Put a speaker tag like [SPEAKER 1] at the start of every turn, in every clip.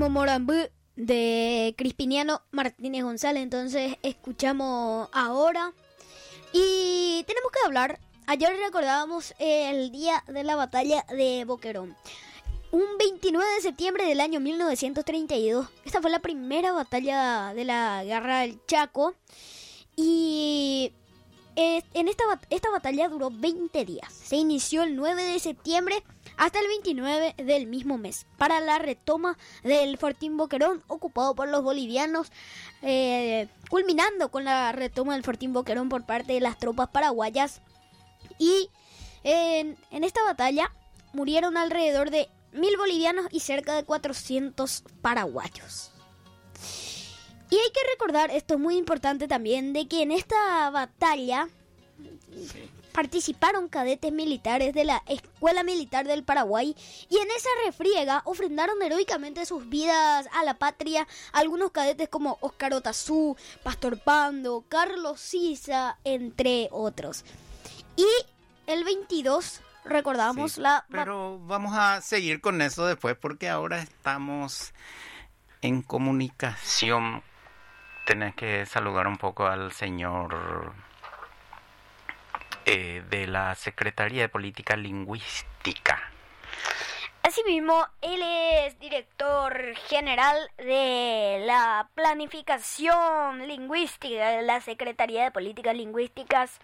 [SPEAKER 1] Morambú de Crispiniano Martínez González. Entonces escuchamos ahora. Y tenemos que hablar. Ayer recordábamos el día de la batalla de Boquerón. Un 29 de septiembre del año 1932. Esta fue la primera batalla de la Guerra del Chaco. Y esta batalla duró 20 días. Se inició el 9 de septiembre hasta el 29 del mismo mes, para la retoma del Fortín Boquerón ocupado por los bolivianos, culminando con la retoma del Fortín Boquerón por parte de las tropas paraguayas. Y en esta batalla murieron alrededor de 1000 bolivianos y cerca de 400 paraguayos. Y hay que recordar, esto es muy importante también, de que en esta batalla participaron cadetes militares de la Escuela Militar del Paraguay, y en esa refriega ofrendaron heroicamente sus vidas a la patria algunos cadetes como Óscar Otazú, Pastor Pando, Carlos Sisa, entre otros. Y el 22 recordamos
[SPEAKER 2] pero vamos a seguir con eso después, porque ahora estamos en comunicación. Tenés que saludar un poco al señor de la Secretaría de Política Lingüística.
[SPEAKER 1] Asimismo, él es director general de la Planificación Lingüística de la Secretaría de Políticas Lingüísticas,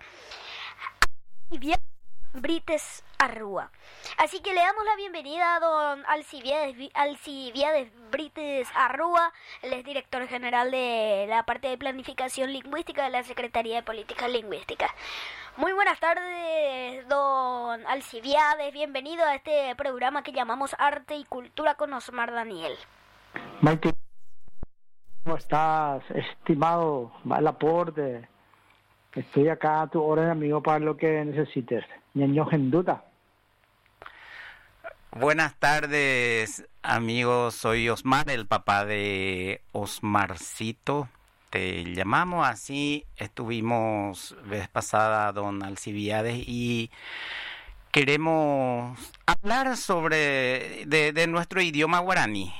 [SPEAKER 1] Brites Arrúa. Así que le damos la bienvenida a don Alcibiades Brites Arrúa. Él es director general de la parte de planificación lingüística de la Secretaría de Políticas Lingüísticas. Muy buenas tardes, don Alcibiades. Bienvenido a este programa que llamamos Arte y Cultura con Osmar Daniel.
[SPEAKER 3] Maite, ¿cómo estás, estimado? Va el aporte. Estoy acá a tu orden, amigo, para lo que necesites. Ñaño Genduta.
[SPEAKER 2] Buenas tardes, amigos. Soy Osmar, el papá de Osmarcito. Te llamamos así. Estuvimos vez pasada, don Alcibiades, y queremos hablar sobre de nuestro idioma guaraní.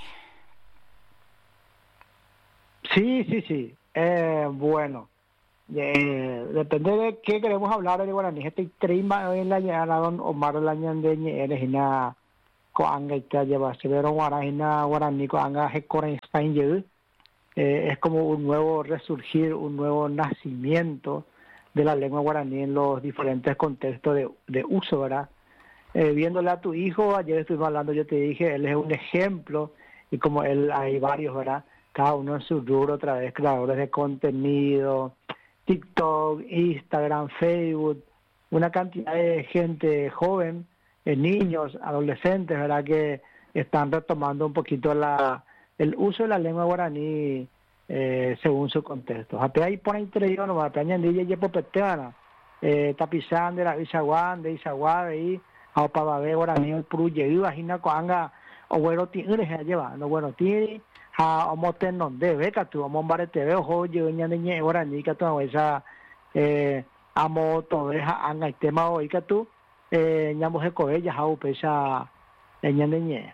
[SPEAKER 3] Sí. Bueno. Depende de qué queremos hablar de guaraní. Este trima en la llana don Omar la ñandeñe eres ina coanga y te lleva severo guarajina guaraní coanga hecoren español. Es como un nuevo resurgir, un nuevo nacimiento de la lengua guaraní en los diferentes contextos de uso, ¿verdad? Viéndole a tu hijo, ayer estuvimos hablando, yo te dije, él es un ejemplo, y como él hay varios, ¿verdad? Cada uno en su rubro, otra vez creadores de contenido, TikTok, Instagram, Facebook, una cantidad de gente joven, niños, adolescentes, ¿verdad? Que están retomando un poquito el uso de la lengua guaraní según su contexto. Ape ahí pone interior, no va a ñandilla y popeteana, tapizán de la Isaguán, de Isaguá, y a Opababe guaraní, el pruye, y vagina coanga, o bueno, tiene que llevar, no bueno, tiene. A moten non debe que tu amon barete ve ojo yo ñandeñe guaraní que tu esa amo todo deja anga el tema hoy que tu ñamo he coella ha upesa ñandeñe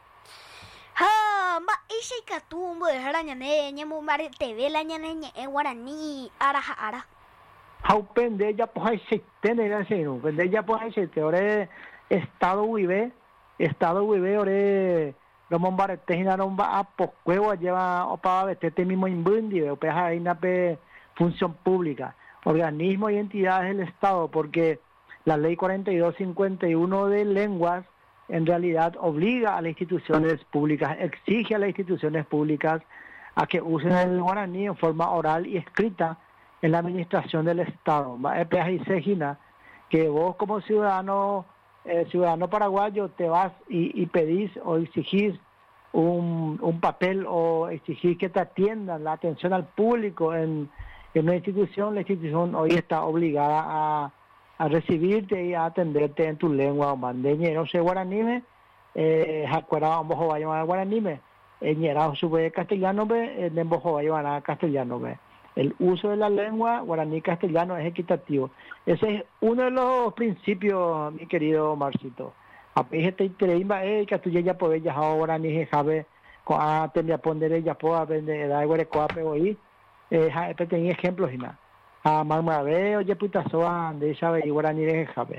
[SPEAKER 1] Ma ese que tu mo dejar ñane ñamo barete ve la ñandeñe guaraní ara
[SPEAKER 3] ha upende ya pues se tiene que ser no pende ya pues se te ore estado vive ore los bombardeos ginaron a poscuevo lleva para este mismo imbundi o peja ahí nape función pública, organismos y entidades del Estado, porque la ley 4251 de lenguas en realidad obliga a las instituciones públicas, exige a las instituciones públicas a que usen el guaraní en forma oral y escrita en la administración del Estado. Peja y segina que vos como ciudadano paraguayo te vas y pedís o exigís un papel o exigís que te atiendan la atención al público en una institución. La institución hoy está obligada a recibirte y a atenderte en tu lengua o mandeñe, no sé, guaranime, jacuera ambojo va a llamar guaranime, ñera sube castellano, nembojo va a llamar castellano, el uso de la lengua guaraní castellano es equitativo. Ese es uno de los principios, mi querido Marcito. Apenas te interesa que tú ya podés viajar guaraní, sabe con tendría poner ya puedo vender da igual coa pero hoy tenía ejemplos y nada a mamá veo ya puta soa de sabe igual ni de jabe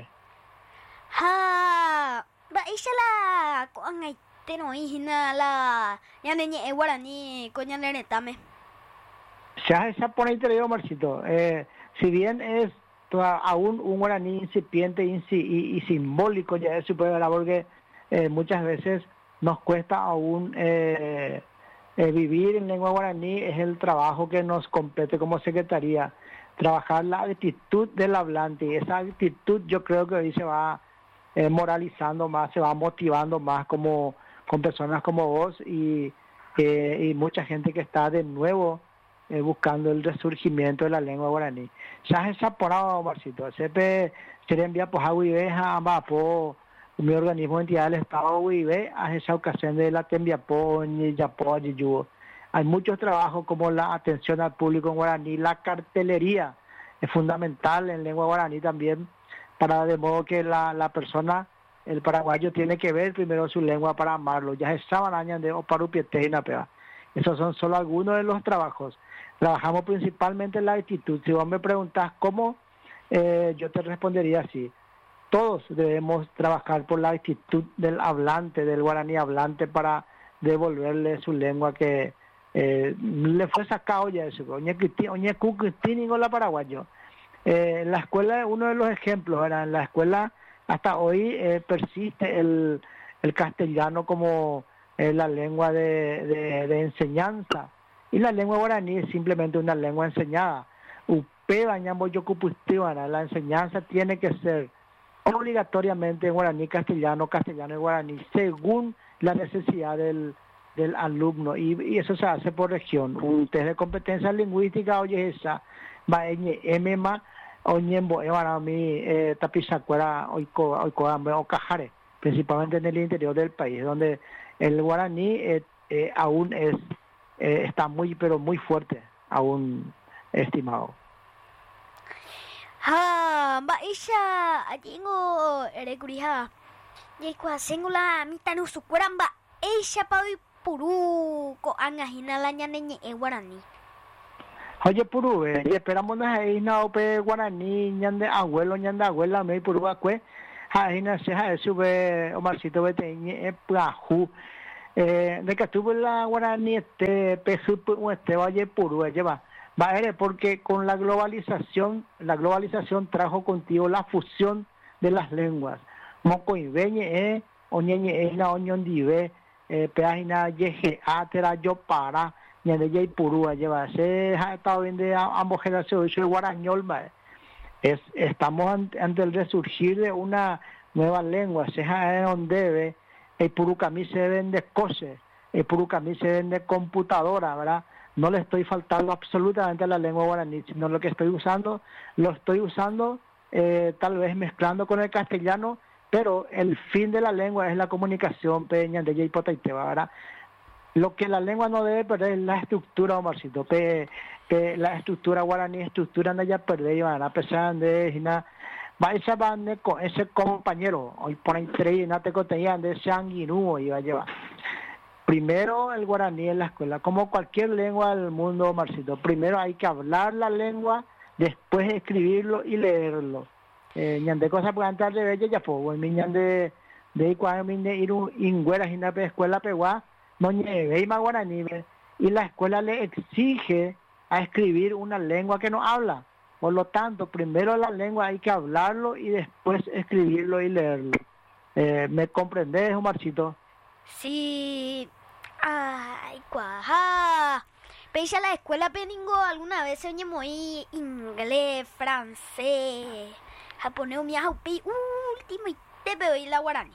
[SPEAKER 1] ha ba ishala ko angai teno hina la ya ne guarani ko ya ne tame
[SPEAKER 3] ya esa pone interior Marcito si bien es aún un guaraní incipiente y simbólico ya se puede hablar porque muchas veces nos cuesta aún vivir en lengua guaraní, es el trabajo que nos compete como secretaría, trabajar la actitud del hablante, y esa actitud yo creo que hoy se va moralizando más, se va motivando más como con personas como vos y mucha gente que está de nuevo buscando el resurgimiento de la lengua guaraní. Ya se ha porado, Marcito, se envía por agua y veja, mi organismo entidad del Estado vive a esa ocasión de la Tembiapó, Yapó, Yiyuo. Hay muchos trabajos como la atención al público en guaraní, la cartelería es fundamental en lengua guaraní también, para de modo que la persona, el paraguayo, tiene que ver primero su lengua para amarlo. Ya se saben de Oparupiete y Napea. Esos son solo algunos de los trabajos. Trabajamos principalmente en la actitud. Si vos me preguntás cómo, yo te respondería así. Todos debemos trabajar por la actitud del hablante, del guaraní hablante, para devolverle su lengua que le fue sacado ya eso. La paraguayo. La escuela es uno de los ejemplos, ¿verdad? En la escuela hasta hoy persiste el castellano como la lengua de enseñanza. Y la lengua guaraní es simplemente una lengua enseñada. La enseñanza tiene que ser obligatoriamente en guaraní, castellano y guaraní, según la necesidad del alumno, y eso se hace por región. Un test de competencia lingüística, oye, esa, va emema, oñembo, mi tapizacuera, o cajare, principalmente en el interior del país, donde el guaraní aún está muy, pero muy fuerte, aún estimado.
[SPEAKER 1] Ba isha ajingo erekurija yekwa singula mitanu sukuramba isha pawi puru ko angahina la ñane guaraní.
[SPEAKER 3] Oye puru esperamos ahí na ope guaraní ñande abuela me puru akue haina se ha sube Omarcito bete plaju de que tuvo la guaraní pesu valle puru lleva. Porque con la globalización trajo contigo la fusión de las lenguas. Mocoibeñe oñeñe na oñondive peajina yeje atera yo para ñande yei purúa lleva se ha estado bien de ambos generaciones el guarañol estamos ante el resurgir de una nueva lengua se ha donde ve el purucamí se vende cose el purucamí se vende computadora, ¿verdad? No le estoy faltando absolutamente a la lengua guaraní, sino lo que lo estoy usando tal vez mezclando con el castellano, pero el fin de la lengua es la comunicación, peña de Yaipotaite, ¿verdad? Lo que la lengua no debe perder es la estructura, Omarcito, la estructura guaraní, estructura no ya perder, a pesar de esa banda con ese compañero, hoy por ahí tres, no te contenían de sanguinúo iba a llevar. Primero el guaraní en la escuela, como cualquier lengua del mundo, Marcito. Primero hay que hablar la lengua, después escribirlo y leerlo. Ñande cosas pueden estar de bella ya pues, mi ñande de cuando me ir un ingüera en la escuela pegua, no ñeve más guaraní, y la escuela le exige a escribir una lengua que no habla. Por lo tanto, primero la lengua hay que hablarlo y después escribirlo y leerlo. ¿Me comprendes, Omarcito?
[SPEAKER 1] Sí. Ay, cuaja. Pese a la escuela peningo alguna vez se oye muy inglés, francés, japonés, miajaupi, último y te veo y la guaraní.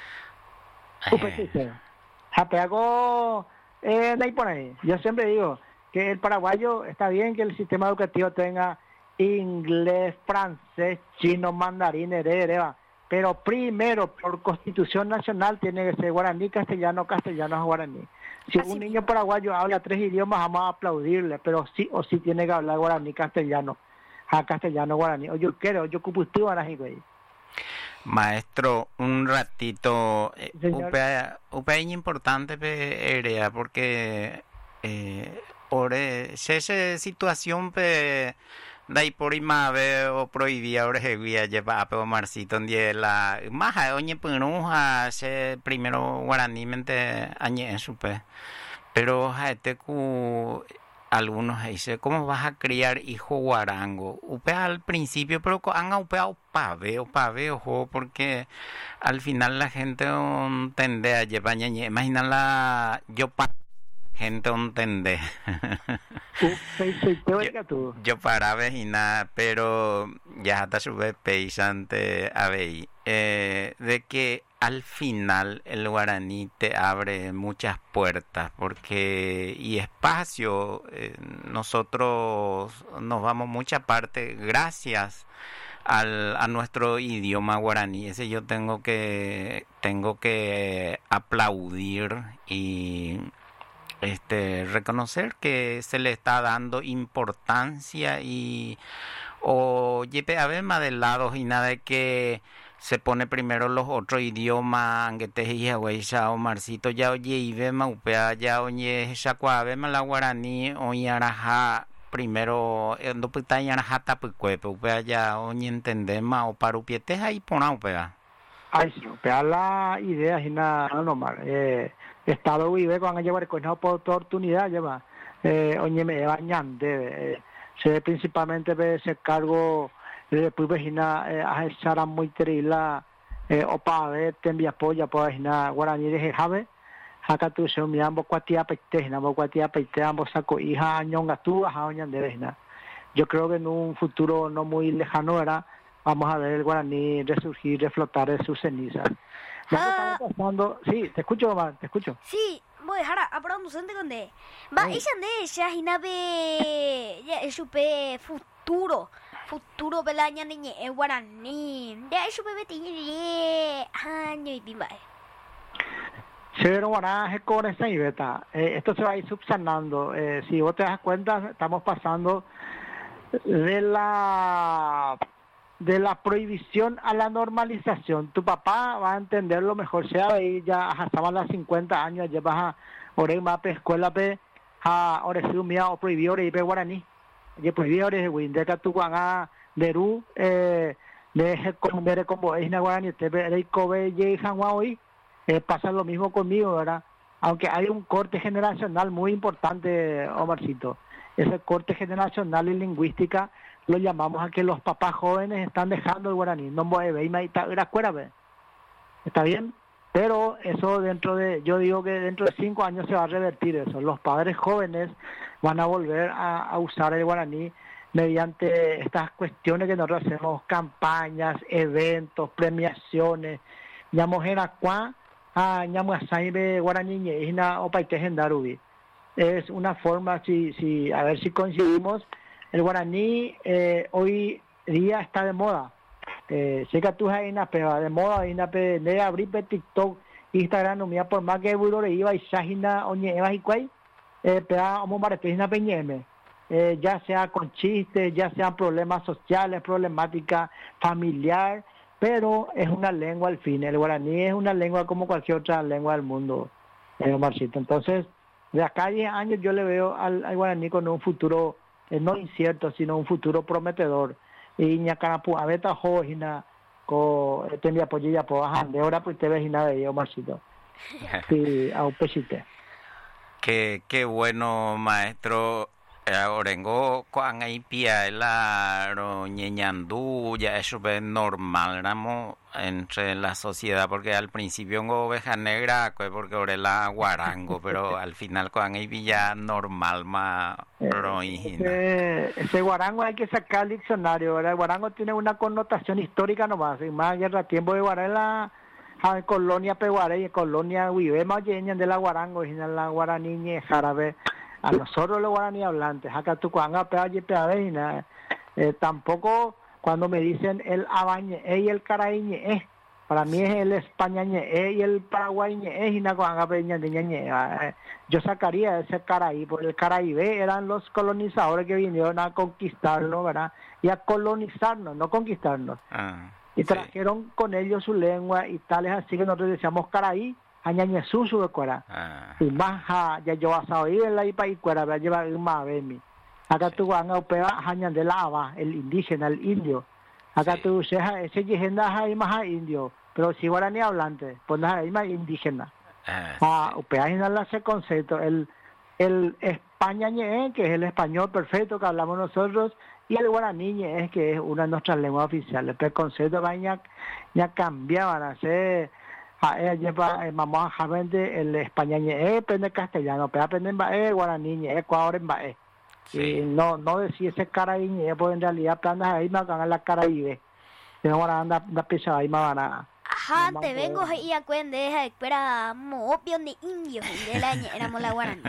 [SPEAKER 3] Japeago, de ahí por ahí. Yo siempre digo que el paraguayo está bien que el sistema educativo tenga inglés, francés, chino, mandarín, heredera. Pero primero, por Constitución Nacional, tiene que ser guaraní, castellano, guaraní. Si un niño paraguayo habla 3 idiomas, vamos a aplaudirle, pero sí o sí tiene que hablar guaraní, castellano, guaraní. O yo quiero, yo cupustivo a la gente.
[SPEAKER 2] Maestro, un ratito,
[SPEAKER 3] Señor.
[SPEAKER 2] upea importante pe porque ore se situación pe dai por imabe o prohibía ore hevia lleva pe Marcito ndie la más a oñe punuja se primero guaraní mente añe supe. Pero jaete ku algunos dicen, ¿cómo vas a criar hijo guarango? Upea al principio, pero han upeado paveo, jo, porque al final la gente tende a llevar ñañe. Imagina la yo pa gente tende. Yo para vecina, pero ya hasta sube peisante a ver, de que al final el guaraní te abre muchas puertas porque y espacio nosotros nos vamos mucha parte gracias a nuestro idioma guaraní. Ese yo tengo que aplaudir y reconocer que se le está dando importancia y o a ver más de lados y nada de que se pone primero los otros idiomas, aunque te dije, güey, ya Marcito, ya oye, y ve maupea, ya oye, ya cuave, la guaraní, oye, araja, primero, no puta, y araja, tapucuepe, upea, ya oye, entendema, o parupiete, ahí pona, upea.
[SPEAKER 3] Ay, sí, upea la idea, y nada, no mal, Estado vive cuando llevar con esa oportunidad, lleva, oye, me bañan, se principalmente ve ese cargo, después vecina a echar muy trila opa ver te envía polla pues vecina guaraní de jave acá tu se mi ambos cuatia peite ambos saco hija ñonga tú a oñan de vecina. Yo creo que en un futuro no muy lejano era vamos a ver el guaraní resurgir, reflotar de sus cenizas. Ya que pasando, sí, te escucho mamá, te escucho.
[SPEAKER 1] Sí, voy a dejar a producente donde va ella de ella y nave ya supe futuro belanya niñe guaraní ya supe beti año y bimba.
[SPEAKER 3] Cero guaraje con esa ibeta. Esto se va a ir subsanando. Si vos te das cuenta, estamos pasando de la prohibición a la normalización. Tu papá va a entenderlo mejor, sea y ya hasta las 50 años, ya vas a orema pe escuela pe a oresiu mía o prohibió ore pe guaraní. Ya prohibió ore windeca tu guanga deru de como es na guaraní te ve kobe ye janwa hoy. Pasa lo mismo conmigo, ¿verdad? Aunque hay un corte generacional muy importante, Omarcito. Ese corte generacional y lingüística lo llamamos a que los papás jóvenes están dejando el guaraní. No voy a ¿está bien? Pero eso yo digo que dentro de 5 años se va a revertir eso. Los padres jóvenes van a volver a usar el guaraní mediante estas cuestiones que nosotros hacemos, campañas, eventos, premiaciones. Es una forma, a ver si coincidimos. El guaraní hoy día está de moda. Sé que tú hay una pega de moda, hay una pega de abrir TikTok, Instagram, no mía por más que burro iba y shahina oñe eva y cuay, pega como marepina peñeme, ya sea con chistes, ya sean problemas sociales, problemática familiar, pero es una lengua al fin. El guaraní es una lengua como cualquier otra lengua del mundo, Marcito. Entonces, de acá a 10 años yo le veo al guaraní con un futuro no incierto, sino un futuro prometedor. Y ñacarapu abeta jojina ko tendría pollilla po bajan de ahora pues te ves y nada de yo Marcito. Sí, a un pesite.
[SPEAKER 2] Qué bueno, maestro. Orengo cuando hay pia la ñeñandú ya eso es normal ramo entre la sociedad porque al principio en oveja negra porque ahora la guarango pero al final cuando hay pia normal más
[SPEAKER 3] ese guarango hay que sacar el diccionario, ¿verdad? El guarango tiene una connotación histórica nomás, y más guerra tiempo de guarela colonia peguare y colonia huive más lleñan de la guarango y la guaraní jarabe. A nosotros los guaraní hablantes, acá tú cuando tampoco cuando me dicen el abañe y el caraíñe para mí es el españañe y el paraguayñe y yo sacaría ese caraí, porque el caraíbe eran los colonizadores que vinieron a conquistarlo, ¿verdad? Y a colonizarnos, no conquistarnos. y
[SPEAKER 2] Sí.
[SPEAKER 3] trajeron con ellos su lengua y tales así que nosotros decíamos caraí, añañesusu de cuera.
[SPEAKER 2] Ah,
[SPEAKER 3] Y más ya yo vas a oír en la ipa y cuera, va a llevar más bemi. Acá
[SPEAKER 2] sí.
[SPEAKER 3] tú van a operar hañan de lava, el indígena, el indio. Acá
[SPEAKER 2] Sí.
[SPEAKER 3] tú ese yejenda hay más indio, pero si guaraní hablante, pues hay más indígena.
[SPEAKER 2] Sí.
[SPEAKER 3] Operar ese concepto, el España ñe, que es el español perfecto que hablamos nosotros, y el guaraní ñe, que es una de nuestras lenguas oficiales. Pero el concepto va ya cambiaban, a ser vamos a javente el español ñe, aprende castellano, pero aprenden guaraní ñe, Ecuador en bae. Y
[SPEAKER 2] Sí.
[SPEAKER 3] no decir ese cara ñe, pues en realidad plantas ahí me hagan la cara y ve. No van a andar pisada ahí más nada.
[SPEAKER 1] Ajá, te vengo y a cuenta de esa espera opio de indios de la éramos la guaraní.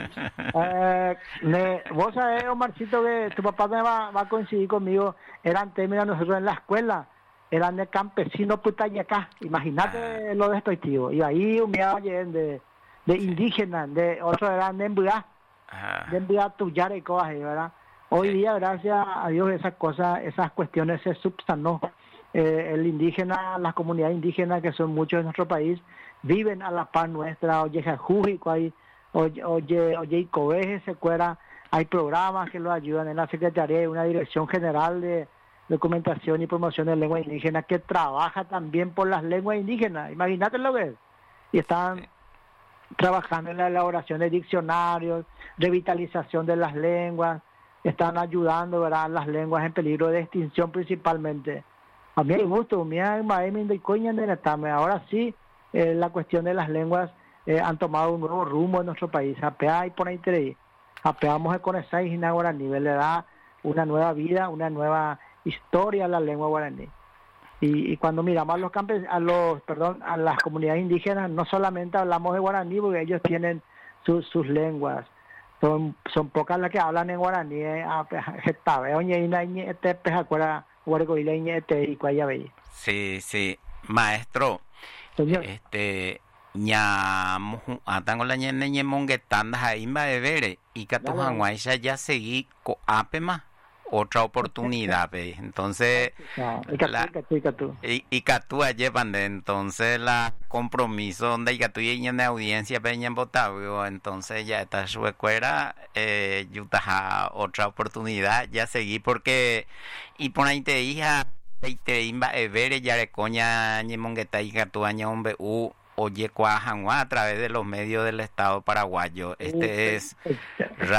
[SPEAKER 3] Vos sabés, Omarcito, que tu papá me va a coincidir conmigo, eran términos nosotros en la escuela, eran de campesino putayacá, imagínate lo despectivo, y ahí humeaban de indígenas, de otros eran de enviar tuyar y cosas ahí, ¿verdad? Hoy
[SPEAKER 2] Sí.
[SPEAKER 3] día, gracias a Dios, esas cosas, esas cuestiones se subsanó. El indígena, las comunidades indígenas, que son muchos en nuestro país, viven a la par nuestra, oye, Jajujico, oye, Icoveje, se cuera, hay programas que los ayudan en la Secretaría, hay una Dirección General de Documentación y Promoción de Lenguas Indígenas que trabaja también por las lenguas indígenas, imagínate lo que es, y están trabajando en la elaboración de diccionarios, revitalización de las lenguas, están ayudando, ¿verdad?, las lenguas en peligro de extinción principalmente. A mí hay gusto, ahora sí, la cuestión de las lenguas han tomado un nuevo rumbo en nuestro país. Apea y por ahí te apeamos con esa y guaraní, le da una nueva vida, una nueva historia a la lengua guaraní. Y cuando miramos a las comunidades indígenas, no solamente hablamos de guaraní, porque ellos tienen sus lenguas. Son pocas las que hablan en guaraní,
[SPEAKER 2] Sí, sí. Maestro,
[SPEAKER 3] Señor.
[SPEAKER 2] Atango la ñene ñemonguetanda ahí va de ver y que tu hanguaisha ya seguí apema otra oportunidad, ve. Entonces, y Catúa llevan de entonces la compromiso donde Catúa y en audiencia peña en Botavio, entonces ya está su escuela, yutaja otra oportunidad, ya seguí porque, y por ahí te dije, te imba ver ya de coña ñemongueta y Catúa ñombe oye cuajanua a través de los medios del Estado paraguayo. Este es